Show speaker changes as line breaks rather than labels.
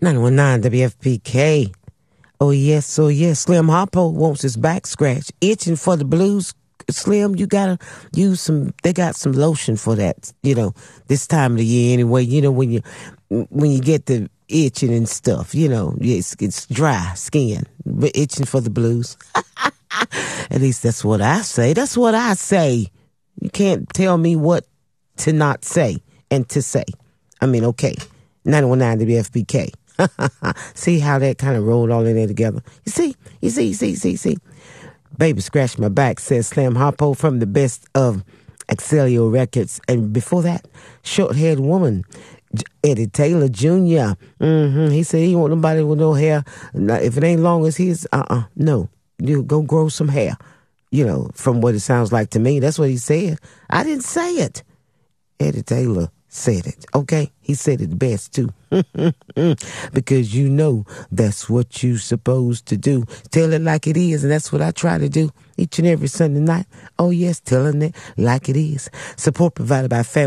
919 WFPK. Oh yes, Slim Harpo wants his back scratched, itching for the blues. Slim, you gotta use some. They got some lotion for that. This time of the year anyway. When you get the itching and stuff. It's dry skin, but itching for the blues. At least that's what I say. That's what I say. You can't tell me what to not say and to say. Okay. 919 WFPK. See how that kind of rolled all in there together? You see. Baby Scratch My Back, says Slim Harpo from the best of Excelsior Records. And before that, Short-Haired Woman, Eddie Taylor Jr. He said he want nobody with no hair. If it ain't long as his, no. You go grow some hair. From what it sounds like to me. That's what he said. I didn't say it. Eddie Taylor said it. Okay? He said it best too. Because that's what you supposed to do. Tell it like it is, and that's what I try to do each and every Sunday night. Oh yes, telling it like it is. Support provided by Family